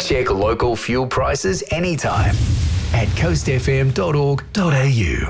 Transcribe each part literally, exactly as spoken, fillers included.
Check local fuel prices anytime at coast f m dot org dot a u.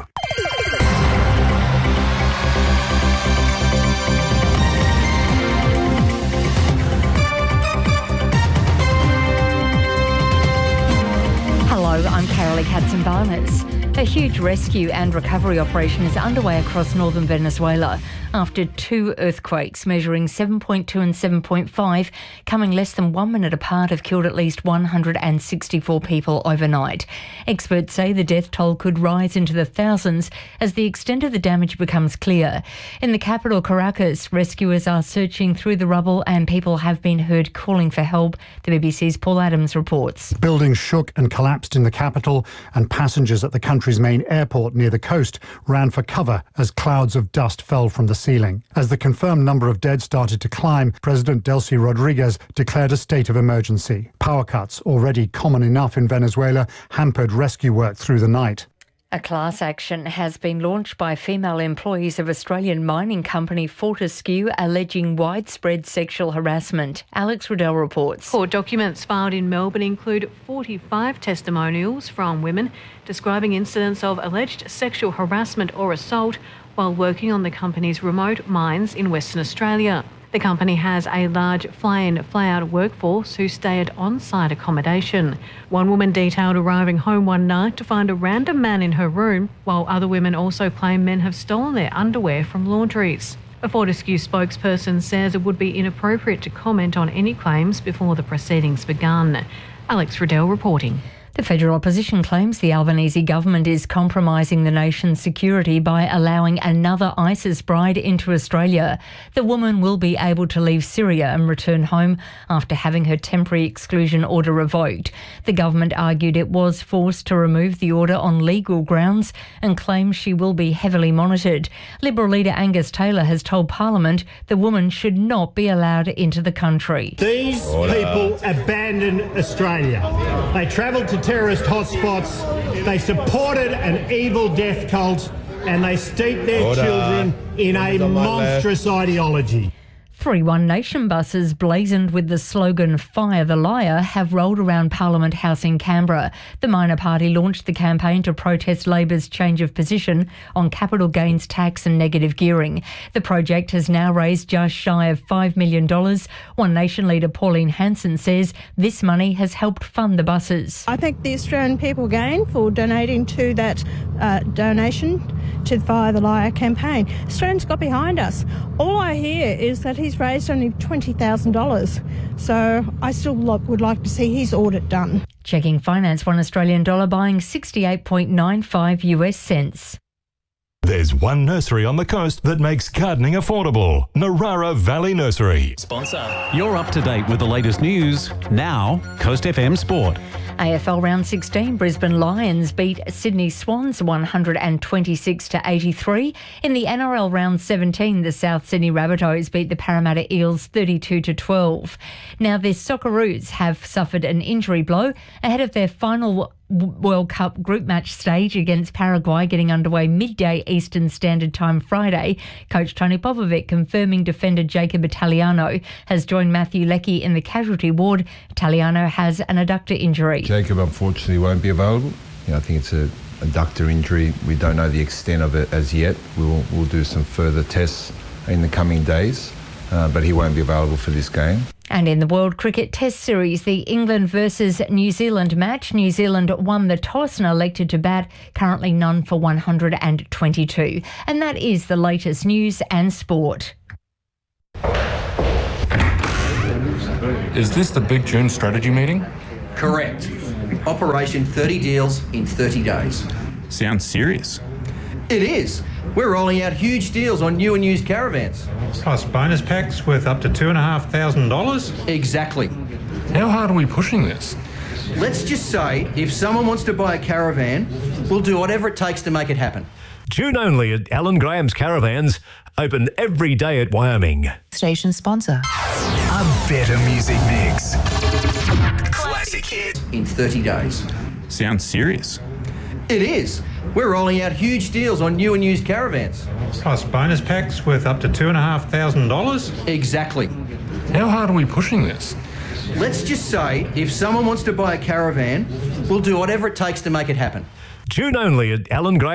Hello, I'm Carolee Katzenbarnes. A huge rescue and recovery operation is underway across northern Venezuela after two earthquakes measuring seven point two and seven point five, coming less than one minute apart, have killed at least one hundred sixty-four people overnight. Experts say the death toll could rise into the thousands as the extent of the damage becomes clear. In the capital, Caracas, rescuers are searching through the rubble and people have been heard calling for help. The B B C's Paul Adams reports. Buildings shook and collapsed in the capital, and passengers at the country's main airport near the coast ran for cover as clouds of dust fell from the ceiling. As the confirmed number of dead started to climb, President Delcy Rodriguez declared a state of emergency. Power cuts, already common enough in Venezuela, hampered rescue work through the night. A class action has been launched by female employees of Australian mining company Fortescue alleging widespread sexual harassment. Alex Riddell reports. Court documents filed in Melbourne include forty-five testimonials from women describing incidents of alleged sexual harassment or assault while working on the company's remote mines in Western Australia. The company has a large fly-in, fly-out workforce who stay at on-site accommodation. One woman detailed arriving home one night to find a random man in her room, while other women also claim men have stolen their underwear from laundries. A Fortescue spokesperson says it would be inappropriate to comment on any claims before the proceedings begun. Alex Riddell reporting. The federal opposition claims the Albanese government is compromising the nation's security by allowing another ISIS bride into Australia. The woman will be able to leave Syria and return home after having her temporary exclusion order revoked. The government argued it was forced to remove the order on legal grounds and claims she will be heavily monitored. Liberal leader Angus Taylor has told Parliament the woman should not be allowed into the country. These people abandoned Australia. They travelled to terrorist hotspots, they supported an evil death cult, and they steeped their Order. children in a monstrous ideology. Three One Nation buses blazoned with the slogan "Fire the Liar" have rolled around Parliament House in Canberra. The minor party launched the campaign to protest Labor's change of position on capital gains tax and negative gearing. The project has now raised just shy of five million dollars. One Nation leader Pauline Hanson says this money has helped fund the buses. I thank the Australian people again for donating to that uh, donation to the Fire the Liar campaign. Australians got behind us. All I hear is that he's raised only twenty thousand dollars, so I still would like to see his audit done. Checking finance, one Australian dollar buying sixty-eight point nine five U S cents. There's one nursery on the coast that makes gardening affordable. Narara Valley Nursery. Sponsor. You're up to date with the latest news. Now, Coast F M Sport. A F L Round sixteen, Brisbane Lions beat Sydney Swans one hundred twenty-six to eighty-three. In the N R L Round seventeen, the South Sydney Rabbitohs beat the Parramatta Eels thirty-two to twelve. Now, the Socceroos have suffered an injury blow ahead of their final World Cup group match stage against Paraguay, getting underway midday Eastern Standard Time Friday. Coach Tony Popovic confirming defender Jacob Italiano has joined Matthew Leckie in the casualty ward. Italiano has an adductor injury. Jacob unfortunately won't be available. Yeah, I think it's a adductor injury. We don't know the extent of it as yet. We'll, we'll do some further tests in the coming days, uh, but he won't be available for this game. And in the World Cricket Test Series, the England versus New Zealand match, New Zealand won the toss and elected to bat, currently none for one hundred twenty-two. And that is the latest news and sport. Is this the Big June strategy meeting? Correct. Operation thirty deals in thirty days. Sounds serious. It is. We're rolling out huge deals on new and used caravans. Plus bonus packs worth up to two and a half thousand dollars? Exactly. How hard are we pushing this? Let's just say if someone wants to buy a caravan, we'll do whatever it takes to make it happen. June only at Alan Graham's Caravans. Open every day at Wyoming. Station sponsor. A better music mix. Classic hit. In thirty days. Sounds serious. It is. We're rolling out huge deals on new and used caravans. Plus bonus packs worth up to two and a half thousand dollars? Exactly. How hard are we pushing this? Let's just say if someone wants to buy a caravan, we'll do whatever it takes to make it happen. June only at Alan Graham.